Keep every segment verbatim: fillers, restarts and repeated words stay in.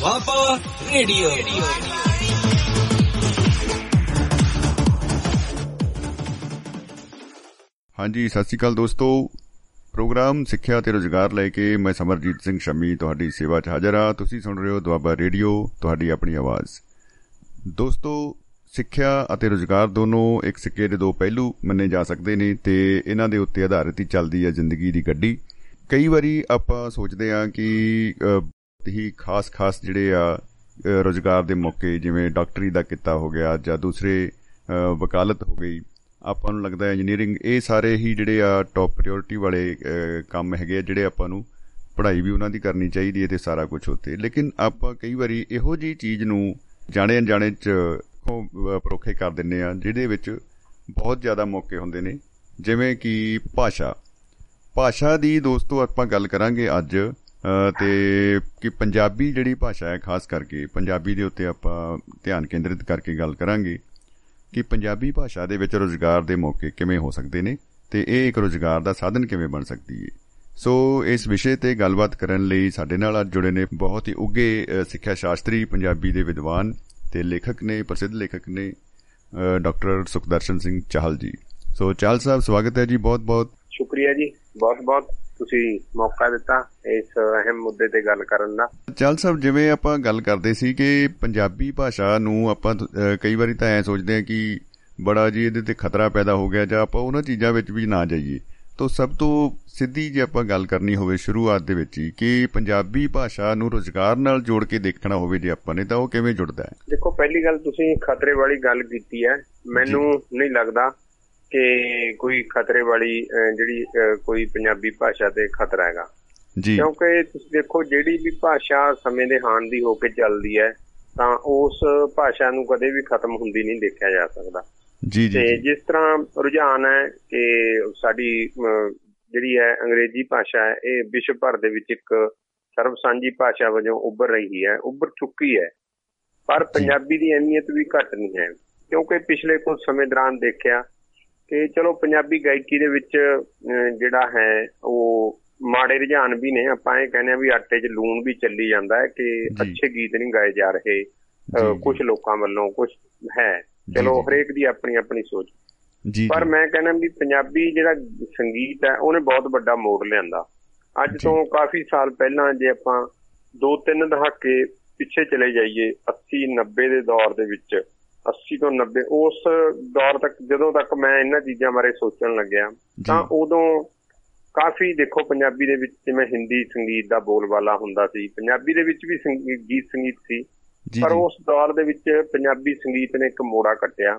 Doaba radio. ਹਾਂਜੀ, ਸਤਿ ਸ਼੍ਰੀ ਅਕਾਲ ਦੋਸਤੋ। ਪ੍ਰੋਗਰਾਮ ਸਿੱਖਿਆ ਅਤੇ ਰੁਜ਼ਗਾਰ ਲੈ ਕੇ ਮੈਂ ਸਮਰਜੀਤ ਸਿੰਘ ਸ਼ਮੀ ਤੁਹਾਡੀ ਸੇਵਾ 'ਚ ਹਾਜ਼ਰ ਹਾਂ। ਤੁਸੀਂ ਸੁਣ ਰਹੇ ਹੋ ਦੁਆਬਾ ਰੇਡੀਓ, ਤੁਹਾਡੀ ਆਪਣੀ ਆਵਾਜ਼। ਦੋਸਤੋ, ਸਿੱਖਿਆ ਅਤੇ ਰੁਜ਼ਗਾਰ ਦੋਨੋਂ ਇੱਕ ਸਿੱਕੇ ਦੇ ਦੋ ਪਹਿਲੂ ਮੰਨੇ ਜਾ ਸਕਦੇ ਨੇ ਅਤੇ ਇਹਨਾਂ ਦੇ ਉੱਤੇ ਆਧਾਰਿਤ ਹੀ ਚੱਲਦੀ ਹੈ ਜ਼ਿੰਦਗੀ ਦੀ ਗੱਡੀ। ਕਈ ਵਾਰੀ ਆਪਾਂ ਸੋਚਦੇ ਹਾਂ ਕਿ ਹੀ ਖਾਸ ਖਾਸ ਜਿਹੜੇ ਆ ਰੁਜ਼ਗਾਰ ਦੇ ਮੌਕੇ, ਜਿਵੇਂ ਡਾਕਟਰੀ ਦਾ ਕਿੱਤਾ ਹੋ ਗਿਆ ਜਾਂ ਦੂਸਰੇ ਵਕਾਲਤ ਹੋ ਗਈ, ਆਪਾਂ ਨੂੰ ਲੱਗਦਾ ਇੰਜੀਨੀਅਰਿੰਗ, ਇਹ ਸਾਰੇ ਹੀ ਜਿਹੜੇ ਆ ਟੋਪ ਪ੍ਰਾਇਓਰਟੀ ਵਾਲੇ ਕੰਮ ਹੈਗੇ ਆ, ਜਿਹੜੇ ਆਪਾਂ ਨੂੰ ਪੜ੍ਹਾਈ ਵੀ ਉਹਨਾਂ ਦੀ ਕਰਨੀ ਚਾਹੀਦੀ ਹੈ ਅਤੇ ਸਾਰਾ ਕੁਛ ਉੱਥੇ। ਲੇਕਿਨ ਆਪਾਂ ਕਈ ਵਾਰੀ ਇਹੋ ਜਿਹੀ ਚੀਜ਼ ਨੂੰ ਜਾਣੇ ਅਣਜਾਣੇ 'ਚ ਪਰੋਖੇ ਕਰ ਦਿੰਦੇ ਹਾਂ, ਜਿਹਦੇ ਵਿੱਚ ਬਹੁਤ ਜ਼ਿਆਦਾ ਮੌਕੇ ਹੁੰਦੇ ਨੇ, ਜਿਵੇਂ ਕਿ ਭਾਸ਼ਾ। ਭਾਸ਼ਾ ਦੀ ਦੋਸਤੋ ਆਪਾਂ ਗੱਲ ਕਰਾਂਗੇ ਅੱਜ, ਅਤੇ ਕਿ ਪੰਜਾਬੀ ਜਿਹੜੀ ਭਾਸ਼ਾ ਹੈ, ਖਾਸ ਕਰਕੇ ਪੰਜਾਬੀ ਦੇ ਉੱਤੇ ਆਪਾਂ ਧਿਆਨ ਕੇਂਦਰਿਤ ਕਰਕੇ ਗੱਲ ਕਰਾਂਗੇ ਕਿ ਪੰਜਾਬੀ ਭਾਸ਼ਾ ਦੇ ਵਿੱਚ ਰੁਜ਼ਗਾਰ ਦੇ ਮੌਕੇ ਕਿਵੇਂ ਹੋ ਸਕਦੇ ਨੇ ਅਤੇ ਇਹ ਇੱਕ ਰੁਜ਼ਗਾਰ ਦਾ ਸਾਧਨ ਕਿਵੇਂ ਬਣ ਸਕਦੀ ਹੈ। ਸੋ ਇਸ ਵਿਸ਼ੇ 'ਤੇ ਗੱਲਬਾਤ ਕਰਨ ਲਈ ਸਾਡੇ ਨਾਲ ਅੱਜ ਜੁੜੇ ਨੇ ਬਹੁਤ ਹੀ ਉੱਘੇ ਸਿੱਖਿਆ ਸ਼ਾਸਤਰੀ, ਪੰਜਾਬੀ ਦੇ ਵਿਦਵਾਨ ਅਤੇ ਲੇਖਕ ਨੇ, ਪ੍ਰਸਿੱਧ ਲੇਖਕ ਨੇ, ਡਾਕਟਰ ਸੁਖਦਰਸ਼ਨ ਸਿੰਘ ਚਾਹਲ ਜੀ। ਸੋ ਚਾਹਲ ਸਾਹਿਬ, ਸਵਾਗਤ ਹੈ ਜੀ। ਬਹੁਤ ਬਹੁਤ ਸ਼ੁਕਰੀਆ ਜੀ, ਬਹੁਤ ਬਹੁਤ ਤੁਸੀਂ ਮੌਕਾ ਦਿੱਤਾ ਇਸ ਅਹਿਮ ਮੁੱਦੇ ਤੇ ਗੱਲ ਕਰਨ ਦਾ। ਚਾਹਲ ਸਾਹਿਬ, ਜਿਵੇਂ ਆਪਾਂ ਗੱਲ ਕਰਦੇ ਸੀ ਕਿ ਪੰਜਾਬੀ ਭਾਸ਼ਾ ਨੂੰ ਆਪਾਂ ਕਈ ਵਾਰੀ ਤਾਂ ਐਂ ਸੋਚਦੇ ਹਾਂ ਕਿ ਬੜਾ ਜੀ ਇਹਦੇ ਤੇ ਖਤਰਾ ਪੈਦਾ ਹੋ ਗਿਆ, ਜਾਂ ਆਪਾਂ ਉਹਨਾਂ ਚੀਜ਼ਾਂ ਵਿੱਚ ਵੀ ਨਾ ਜਾਈਏ। ਤਾਂ ਸਭ ਤੋਂ ਸਿੱਧੀ ਜੇ ਆਪਾਂ ਗੱਲ ਕਰਨੀ ਹੋਵੇ ਸ਼ੁਰੂਆਤ ਦੇ ਵਿੱਚ ਹੀ, ਕਿ ਪੰਜਾਬੀ ਭਾਸ਼ਾ ਨੂੰ ਰੁਜ਼ਗਾਰ ਨਾਲ ਜੋੜ ਕੇ ਦੇਖਣਾ ਹੋਵੇ ਜੇ ਆਪਾਂ ਨੇ, ਤਾਂ ਉਹ ਕਿਵੇਂ ਜੁੜਦਾ ਹੈ? ਦੇਖੋ, ਪਹਿਲੀ ਗੱਲ ਤੁਸੀਂ ਖਤਰੇ ਵਾਲੀ ਗੱਲ ਕੀਤੀ ਹੈ। ਮੈਨੂੰ ਨਹੀਂ ਲੱਗਦਾ ਕਿ ਕੋਈ ਖਤਰੇ ਵਾਲੀ ਜਿਹੜੀ ਕੋਈ ਪੰਜਾਬੀ ਭਾਸ਼ਾ ਤੇ ਖਤਰਾ ਹੈਗਾ, ਕਿਉਂਕਿ ਤੁਸੀਂ ਦੇਖੋ, ਜਿਹੜੀ ਵੀ ਭਾਸ਼ਾ ਸਮੇਂ ਦੇ ਹਾਣ ਦੀ ਹੋ ਕੇ ਚੱਲਦੀ ਹੈ ਤਾਂ ਉਸ ਭਾਸ਼ਾ ਨੂੰ ਕਦੇ ਵੀ ਖਤਮ ਹੁੰਦੀ ਨਹੀਂ ਦੇਖਿਆ ਜਾ ਸਕਦਾ। ਜੀ ਜੀ। ਤੇ ਜਿਸ ਤਰ੍ਹਾਂ ਰੁਝਾਨ ਹੈ ਕਿ ਸਾਡੀ ਜਿਹੜੀ ਹੈ ਅੰਗਰੇਜ਼ੀ ਭਾਸ਼ਾ ਹੈ, ਇਹ ਵਿਸ਼ਵ ਭਰ ਦੇ ਵਿੱਚ ਇੱਕ ਸਰਬ ਸਾਂਝੀ ਭਾਸ਼ਾ ਵਜੋਂ ਉੱਭਰ ਰਹੀ ਹੈ, ਉੱਭਰ ਚੁੱਕੀ ਹੈ, ਪਰ ਪੰਜਾਬੀ ਦੀ ਅਹਿਮੀਅਤ ਵੀ ਘੱਟ ਨਹੀਂ ਹੈ। ਕਿਉਂਕਿ ਪਿਛਲੇ ਕੁਝ ਸਮੇਂ ਦੌਰਾਨ ਦੇਖਿਆ ਕਿ ਚਲੋ ਪੰਜਾਬੀ ਗਾਇਕੀ ਦੇ ਵਿੱਚ ਜਿਹੜਾ ਹੈ ਉਹ ਮਾੜੇ ਰੁਝਾਨ ਵੀ ਨੇ। ਆਪਾਂ ਇਹ ਕਹਿੰਦੇ ਹਾਂ ਵੀ ਆਟੇ 'ਚ ਲੂਣ ਵੀ ਚੱਲੀ ਜਾਂਦਾ ਹੈ ਕਿ ਅੱਛੇ ਗੀਤ ਨਹੀਂ ਗਾਏ ਜਾ ਰਹੇ ਕੁਛ ਲੋਕਾਂ ਵੱਲੋਂ, ਕੁਛ ਹੈ, ਚਲੋ ਹਰੇਕ ਦੀ ਆਪਣੀ ਆਪਣੀ ਸੋਚ। ਪਰ ਮੈਂ ਕਹਿੰਦਾ ਵੀ ਪੰਜਾਬੀ ਜਿਹੜਾ ਸੰਗੀਤ ਹੈ ਉਹਨੇ ਬਹੁਤ ਵੱਡਾ ਮੋੜ ਲਿਆਂਦਾ। ਅੱਜ ਤੋਂ ਕਾਫੀ ਸਾਲ ਪਹਿਲਾਂ ਜੇ ਆਪਾਂ ਦੋ ਤਿੰਨ ਦਹਾਕੇ ਪਿੱਛੇ ਚਲੇ ਜਾਈਏ, ਅੱਸੀ ਨੱਬੇ ਦੇ ਦੌਰ ਦੇ ਵਿੱਚ, ਅੱਸੀ ਤੋਂ ਨੱਬੇ ਉਸ ਦੌਰ ਤੱਕ, ਜਦੋਂ ਤੱਕ ਮੈਂ ਇਹਨਾਂ ਚੀਜ਼ਾਂ ਬਾਰੇ ਸੋਚਣ ਲੱਗਿਆ, ਤਾਂ ਉਦੋਂ ਕਾਫੀ ਦੇਖੋ ਪੰਜਾਬੀ ਦੇ ਵਿੱਚ ਜਿਵੇਂ ਹਿੰਦੀ ਸੰਗੀਤ ਦਾ ਬੋਲਬਾਲਾ ਹੁੰਦਾ ਸੀ, ਪੰਜਾਬੀ ਦੇ ਵਿੱਚ ਵੀ ਗੀਤ ਸੰਗੀਤ ਸੀ, ਪਰ ਉਸ ਦੌਰ ਦੇ ਵਿੱਚ ਪੰਜਾਬੀ ਸੰਗੀਤ ਨੇ ਇੱਕ ਮੋੜਾ ਕੱਟਿਆ।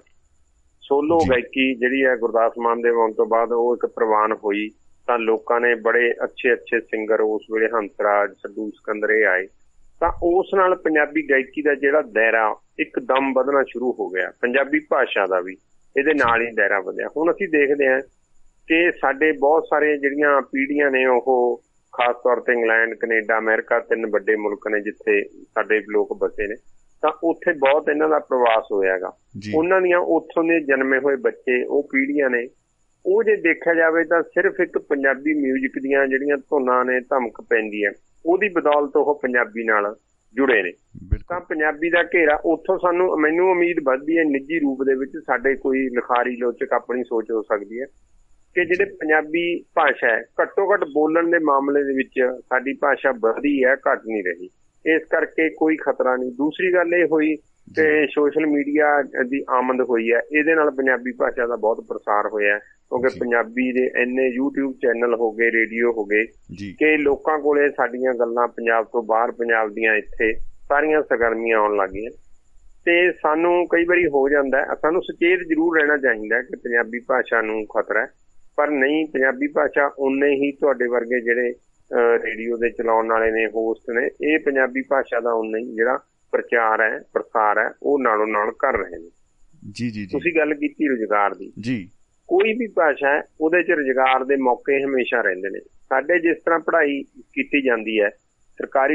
ਸੋਲੋ ਗਾਇਕੀ ਜਿਹੜੀ ਹੈ ਗੁਰਦਾਸ ਮਾਨ ਦੇ ਆਉਣ ਤੋਂ ਬਾਅਦ ਉਹ ਇੱਕ ਪ੍ਰਵਾਨ ਹੋਈ, ਤਾਂ ਲੋਕਾਂ ਨੇ ਬੜੇ ਅੱਛੇ ਅੱਛੇ ਸਿੰਗਰ, ਉਸ ਵੇਲੇ ਹੰਸਰਾਜ, ਸੱਡੂ ਸਿਕੰਦਰ ਇਹ ਆਏ, ਤਾਂ ਉਸ ਨਾਲ ਪੰਜਾਬੀ ਗਾਇਕੀ ਦਾ ਜਿਹੜਾ ਦਾਇਰਾ ਇੱਕਦਮ ਵਧਣਾ ਸ਼ੁਰੂ ਹੋ ਗਿਆ। ਪੰਜਾਬੀ ਭਾਸ਼ਾ ਦਾ ਵੀ ਇਹਦੇ ਨਾਲ ਹੀ ਦਾਇਰਾ ਵਧਿਆ। ਹੁਣ ਅਸੀਂ ਦੇਖਦੇ ਹਾਂ ਕਿ ਸਾਡੇ ਬਹੁਤ ਸਾਰੇ ਜਿਹੜੀਆਂ ਪੀੜ੍ਹੀਆਂ ਨੇ, ਉਹ ਖਾਸ ਤੌਰ ਤੇ ਇੰਗਲੈਂਡ, ਕਨੇਡਾ, ਅਮਰੀਕਾ, ਤਿੰਨ ਵੱਡੇ ਮੁਲਕ ਨੇ ਜਿੱਥੇ ਸਾਡੇ ਲੋਕ ਬਸੇ ਨੇ, ਤਾਂ ਉੱਥੇ ਬਹੁਤ ਇਹਨਾਂ ਦਾ ਪ੍ਰਵਾਸ ਹੋਇਆ ਹੈਗਾ। ਉਹਨਾਂ ਦੀਆਂ ਉੱਥੋਂ ਦੇ ਜਨਮੇ ਹੋਏ ਬੱਚੇ, ਉਹ ਪੀੜ੍ਹੀਆਂ ਨੇ, ਉਹ ਜੇ ਦੇਖਿਆ ਜਾਵੇ ਤਾਂ ਸਿਰਫ ਇੱਕ ਪੰਜਾਬੀ ਮਿਊਜ਼ਿਕ ਦੀਆਂ ਜਿਹੜੀਆਂ ਧੁਨਾਂ ਨੇ, ਧਮਕ ਪੈਂਦੀ ਹੈ, ਉਹਦੀ ਬਦੌਲਤ ਉਹ ਪੰਜਾਬੀ ਨਾਲ ਜੁੜੇ ਨੇ। ਤਾਂ ਪੰਜਾਬੀ ਦਾ ਘੇਰਾ ਉੱਥੋਂ ਸਾਨੂੰ, ਮੈਨੂੰ ਉਮੀਦ ਵੱਧਦੀ ਹੈ ਨਿੱਜੀ ਰੂਪ ਦੇ ਵਿੱਚ ਸਾਡੇ ਕੋਈ ਲਿਖਾਰੀ ਲੋਚਕ ਆਪਣੀ ਸੋਚ ਹੋ ਸਕਦੀ ਹੈ ਕਿ ਜਿਹੜੇ ਪੰਜਾਬੀ ਭਾਸ਼ਾ ਹੈ, ਘੱਟੋ ਘੱਟ ਬੋਲਣ ਦੇ ਮਾਮਲੇ ਦੇ ਵਿੱਚ ਸਾਡੀ ਭਾਸ਼ਾ ਵਧੀ ਹੈ, ਘੱਟ ਨਹੀਂ ਰਹੀ। ਇਸ ਕਰਕੇ ਕੋਈ ਖਤਰਾ ਨਹੀਂ। ਦੂਸਰੀ ਗੱਲ ਇਹ ਹੋਈ ਕਿ ਸੋਸ਼ਲ ਮੀਡੀਆ ਦੀ ਆਮਦ ਹੋਈ ਹੈ, ਇਹਦੇ ਨਾਲ ਪੰਜਾਬੀ ਭਾਸ਼ਾ ਦਾ ਬਹੁਤ ਪ੍ਰਸਾਰ ਹੋਇਆ, ਕਿਉਂਕਿ ਪੰਜਾਬੀ ਦੇ ਇੰਨੇ ਯੂਟਿਊਬ ਚੈਨਲ ਹੋ ਗਏ, ਰੇਡੀਓ ਹੋ ਗਏ, ਕਿ ਲੋਕਾਂ ਕੋਲੇ ਸਾਡੀਆਂ ਗੱਲਾਂ ਪੰਜਾਬ ਤੋਂ ਬਾਹਰ, ਪੰਜਾਬ ਦੀਆਂ ਇੱਥੇ ਸਾਰੀਆਂ ਸਰਗਰਮੀਆਂ ਆਉਣ ਲੱਗ ਗਈਆਂ। ਤੇ ਸਾਨੂੰ ਕਈ ਵਾਰੀ ਹੋ ਜਾਂਦਾ, ਸਾਨੂੰ ਸੁਚੇਤ ਜ਼ਰੂਰ ਰਹਿਣਾ ਚਾਹੀਦਾ ਕਿ ਪੰਜਾਬੀ ਭਾਸ਼ਾ ਨੂੰ ਖਤਰਾ ਹੈ, ਪਰ ਨਹੀਂ, ਪੰਜਾਬੀ ਭਾਸ਼ਾ ਉਨੇ ਹੀ ਤੁਹਾਡੇ ਵਰਗੇ ਜਿਹੜੇ ਰੇਡੀਓ ਦੇ ਚਲਾਉਣ ਵਾਲੇ ਨੇ, ਹੋਸਟ ਨੇ, ਇਹ ਪੰਜਾਬੀ ਭਾਸ਼ਾ ਦਾ ਉਨਾ ਹੀ ਜਿਹੜਾ ਪ੍ਰਚਾਰ ਹੈ, ਪ੍ਰਸਾਰ ਹੈ, ਉਹ ਨਾਲੋਂ ਨਾਲ ਕਰ ਰਹੇ ਨੇ। ਜੀ ਜੀ। ਤੁਸੀਂ ਗੱਲ ਕੀਤੀ ਰੁਜ਼ਗਾਰ ਦੀ। ਜੀ। ਕੋਈ ਵੀ ਭਾਸ਼ਾ ਹੈ ਉਹਦੇ 'ਚ ਰੁਜ਼ਗਾਰ ਦੇ ਮੌਕੇ ਹਮੇਸ਼ਾ ਰਹਿੰਦੇ ਨੇ। ਸਾਡੇ ਜਿਸ ਤਰ੍ਹਾਂ ਪੜ੍ਹਾਈ ਕੀਤੀ ਜਾਂਦੀ ਹੈ, ਸਰਕਾਰੀ